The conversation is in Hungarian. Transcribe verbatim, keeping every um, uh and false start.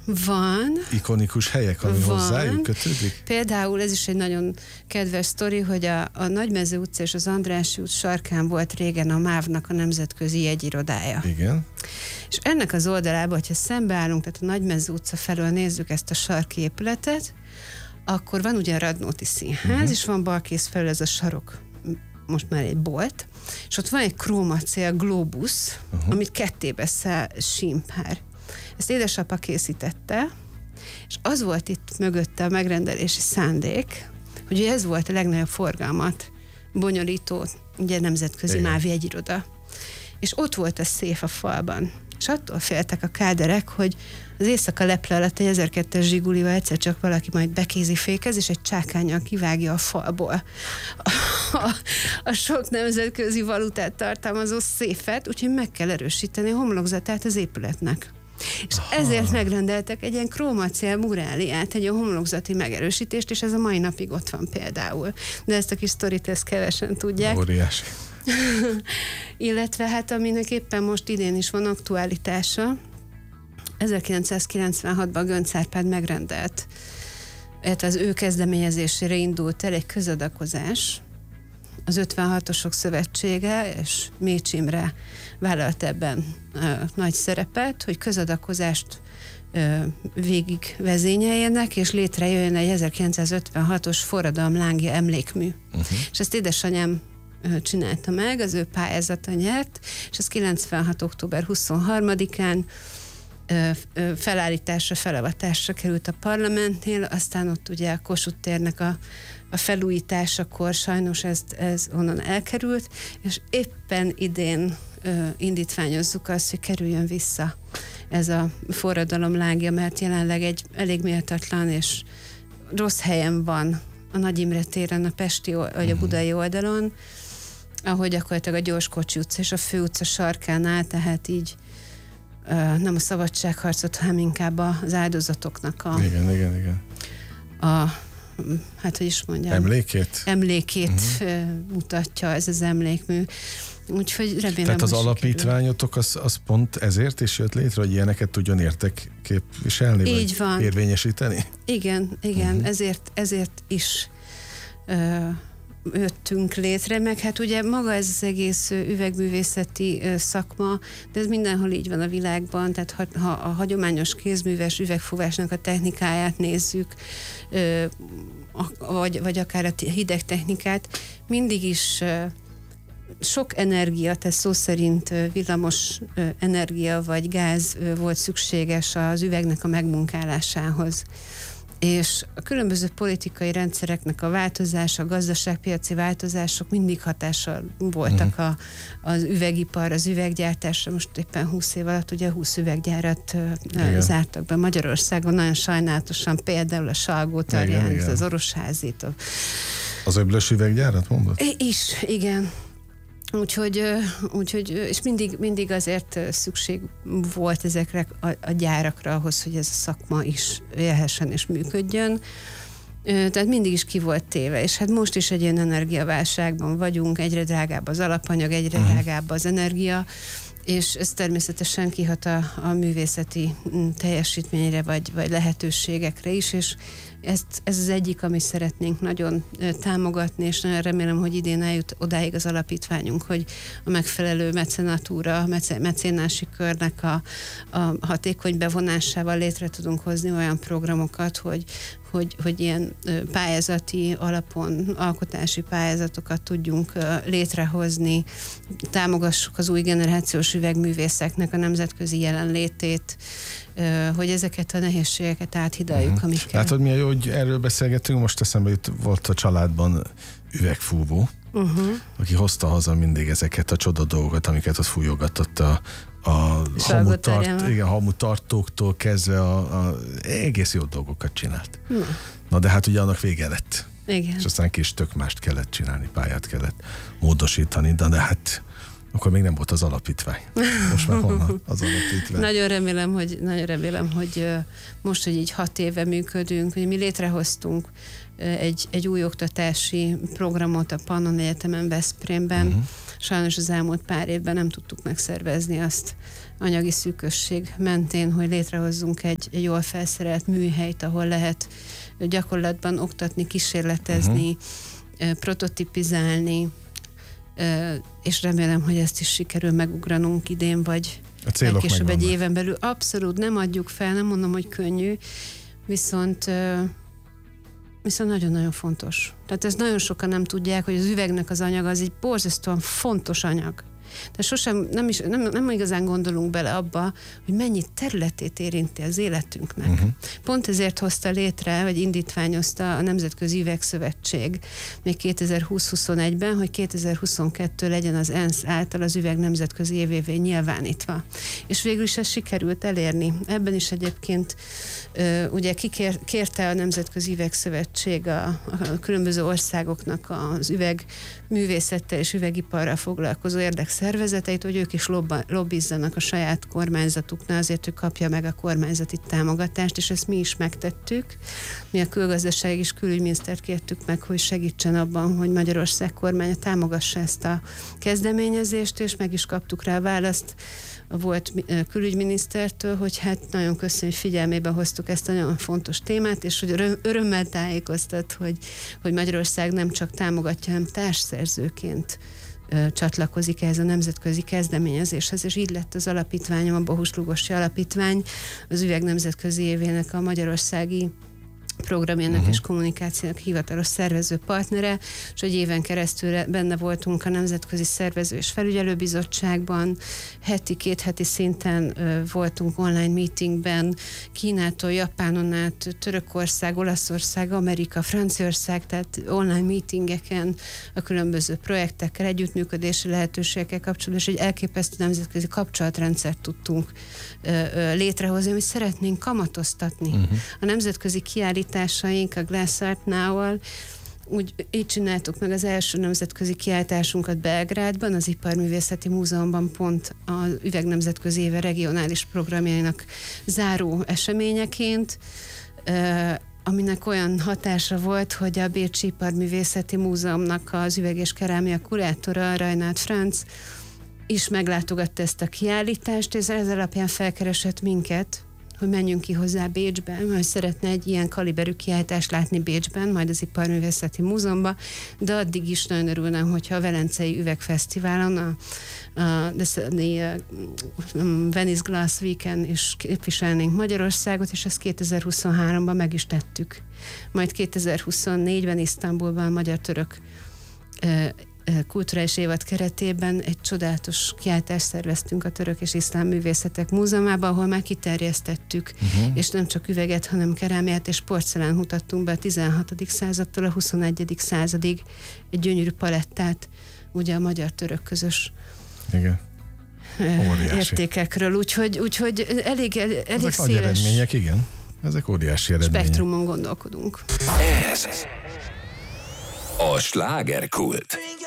Van. Ikonikus helyek, ami Van. hozzájuk kötődik? Például ez is egy nagyon kedves sztori, hogy a, a Nagymező utca és az Andrássy út sarkán volt régen a MÁV-nak a nemzetközi jegyirodája. Igen. És ennek az oldalában, hogyha szembeállunk, tehát a Nagymező utca felől nézzük ezt a sarki épületet, akkor van ugye a Radnóti Színház, uh-huh. és van balkész felül ez a sarok, most már egy bolt, és ott van egy krómacél glóbusz, uh-huh. amit kettébe száll símpár. Ezt édesapa készítette, és az volt itt mögötte a megrendelési szándék, hogy ez volt a legnagyobb forgalmat bonyolító, ugye nemzetközi MÁV jegyiroda. És ott volt a széf a falban. És attól féltek a káderek, hogy az éjszaka leple alatt egy ezerkettes Zsigulival egyszer csak valaki majd bekézifékez, és egy csákánnyal kivágja a falból a, a, a sok nemzetközi valutát tartalmazó széfet, úgyhogy meg kell erősíteni a homlokzatát az épületnek. És Aha. ezért megrendeltek egy ilyen krómacél muráliát, egy olyan homlokzati megerősítést, és ez a mai napig ott van például. De ezt a kis sztorit ezt kevesen tudják. Óriási. Illetve hát aminek éppen most idén is van aktualitása, ezerkilencszázkilencvenhatban Göncz Árpád megrendelt, az ő kezdeményezésére indult el egy közadakozás, az ötvenhatosok szövetsége, és Mécs Imre vállalt ebben ö, nagy szerepet, hogy közadakozást ö, végig vezényeljenek, és létrejöjjön egy ezerkilencszázötvenhatos forradalomlángja emlékmű. Uh-huh. És ezt édesanyám ö, csinálta meg, az ő pályázata nyert, és ez kilencvenhat október huszonharmadikán ö, ö, felállításra, felavatásra került a parlamentnél, aztán ott ugye a Kossuth térnek a a felújításakor sajnos ez, ez onnan elkerült, és éppen idén ö, indítványozzuk azt, hogy kerüljön vissza ez a forradalomlángja, mert jelenleg egy elég méltatlan és rossz helyen van a Nagy Imre téren, a pesti vagy a budai oldalon, ahogy gyakorlatilag a Gyorskocsi utca és a Fő utca sarkán áll, tehát így ö, nem a szabadságharcot, hanem inkább az áldozatoknak a... Igen, igen, igen. A, hát hogy is mondjam. Emlékét? Emlékét uh-huh. mutatja ez az emlékmű. Úgyhogy remélem, tehát az hogy alapítványotok az, az pont ezért is jött létre, hogy ilyeneket tudjon értek képviselni, így vagy van. érvényesíteni? Igen, igen, uh-huh. ezért, ezért is uh, jöttünk létre, meg hát ugye maga ez az egész üvegművészeti szakma, de ez mindenhol így van a világban, tehát ha, ha a hagyományos kézműves üvegfúvásnak a technikáját nézzük, vagy, vagy akár a hideg technikát, mindig is sok energia, tehát szó szerint villamos energia vagy gáz volt szükséges az üvegnek a megmunkálásához. És a különböző politikai rendszereknek a változása, a gazdaságpiaci változások mindig hatással voltak uh-huh. a, az üvegipar, az üveggyártásra. Most éppen húsz év alatt ugye húsz üveggyárat uh, zártak be Magyarországon, nagyon sajnálatosan, például a Salgótarjánt, az Orosházit. A... Az Öblös üveggyárat mondod? Is, igen. Úgyhogy, úgyhogy és mindig, mindig azért szükség volt ezekre a, a gyárakra ahhoz, hogy ez a szakma is élhessen és működjön. Tehát mindig is ki volt téve, és hát most is egy ilyen energiaválságban vagyunk, egyre drágább az alapanyag, egyre uh-huh. drágább az energia, és ez természetesen kihat a, a művészeti teljesítményre, vagy, vagy lehetőségekre is, és ezt, ez az egyik, amit szeretnénk nagyon támogatni, és nagyon remélem, hogy idén eljut odáig az alapítványunk, hogy a megfelelő mecenatúra, mece, mecénási körnek a, a hatékony bevonásával létre tudunk hozni olyan programokat, hogy, hogy, hogy ilyen pályázati alapon alkotási pályázatokat tudjunk létrehozni, támogassuk az új generációs üvegművészeknek a nemzetközi jelenlétét, hogy ezeket a nehézségeket áthidaljuk, uh-huh. amikkel... Látod, milyen jó, hogy erről beszélgetünk, most eszembe jut, volt a családban üvegfúvó, uh-huh. aki hozta haza mindig ezeket a csoda dolgokat, amiket ott fújogatott a, a hamutart, igen, hamutartóktól kezdve a, a egész jó dolgokat csinált. Na. Na de hát ugye annak vége lett. Igen. És aztán kis tök mást kellett csinálni, pályát kellett módosítani, de, de hát Akkor még nem volt az alapítvány. Most már van az alapítvány. Nagyon remélem, hogy, nagyon remélem, hogy most, hogy így hat éve működünk, hogy mi létrehoztunk egy, egy új oktatási programot a Pannon Egyetemen Veszprémben. Uh-huh. Sajnos az elmúlt pár évben nem tudtuk megszervezni azt anyagi szűkösség mentén, hogy létrehozzunk egy, egy jól felszerelt műhelyt, ahol lehet gyakorlatban oktatni, kísérletezni, uh-huh. prototipizálni, és remélem, hogy ezt is sikerül megugranunk idén, vagy később egy éven belül. Abszolút nem adjuk fel, nem mondom, hogy könnyű, viszont viszont nagyon-nagyon fontos. Tehát ezt nagyon sokan nem tudják, hogy az üvegnek az anyaga az egy borzasztóan fontos anyag. De sosem, nem, is, nem, nem igazán gondolunk bele abba, hogy mennyi területét érinti az életünknek. Uh-huh. Pont ezért hozta létre, vagy indítványozta a Nemzetközi Üvegszövetség még kétezer-húsz-huszonegyben, hogy kétezer-huszonkettő legyen az ENSZ által az üveg nemzetközi évévé nyilvánítva. És végül is ezt sikerült elérni. Ebben is egyébként ugye kikérte a Nemzetközi Üvegszövetség a, a különböző országoknak az üvegművészettel és üvegiparral foglalkozó érdekszervezeteit, hogy ők is lobba, lobbizzanak a saját kormányzatuknál, azért, hogy kapja meg a kormányzati támogatást, és ezt mi is megtettük. Mi a külgazdasági és külügyminisztert kértük meg, hogy segítsen abban, hogy Magyarország kormánya támogassa ezt a kezdeményezést, és meg is kaptuk rá a választ a volt külügyminisztertől, hogy hát nagyon köszönjük, hogy figyelmébe hoztuk ezt a nagyon fontos témát, és hogy öröm, örömmel tájékoztat, hogy, hogy Magyarország nem csak támogatja, hanem társszerzőként ö, csatlakozik ehhez a nemzetközi kezdeményezéshez, és így lett az alapítványom, a Bohus Lugosi Alapítvány, az üveg nemzetközi évének a magyarországi programjának uh-huh. és kommunikációnak hivatalos szervező partnere, és egy éven keresztül benne voltunk a Nemzetközi Szervező és Felügyelőbizottságban, heti, két heti szinten ö, voltunk online meetingben, Kínától, Japánon át, Törökország, Olaszország, Amerika, Franciaország, tehát online meetingeken a különböző projektekkel, együttműködési lehetőségekkel kapcsolatban, és egy elképesztő nemzetközi kapcsolatrendszert tudtunk ö, ö, létrehozni, amit szeretnénk kamatoztatni. Uh-huh. A nemzetközi kiállítás a Glass Art Now-val, úgy így csináltuk meg az első nemzetközi kiállításunkat Belgrádban, az Iparművészeti Múzeumban, pont az Üveg Nemzetközi Éve regionális programjainak záró eseményeként, aminek olyan hatása volt, hogy a Bécsi Iparművészeti Múzeumnak az üveg és kerámia kurátora, Reinhard Franz is meglátogatta ezt a kiállítást, és ez alapján felkeresett minket, hogy menjünk ki hozzá Bécsbe, mert szeretne egy ilyen kaliberű kiállítást látni Bécsben, majd az Iparművészeti Múzeumban, de addig is nagyon örülnem, hogyha a Velencei Üvegfesztiválon, a, a, a Venice Glass Week-en is képviselnénk Magyarországot, és ezt kétezer-huszonháromban meg is tettük. Majd kétezer-huszonnégyben Isztambulban a magyar-török kulturális évad keretében egy csodálatos kiállítást szerveztünk a Török és Iszlám Művészetek Múzeumában, ahol már kiterjesztettük, uh-huh. és nem csak üveget, hanem kerámiát és porcelán mutattunk be a tizenhatodik századtól a huszonegyedik századig egy gyönyörű palettát, ugye a magyar-török közös igen. értékekről. Úgyhogy, úgyhogy elég, elég ezek széles nagy eredmények, igen. Ezek óriási eredmények. Spektrumon gondolkodunk. Ez a slágerkult.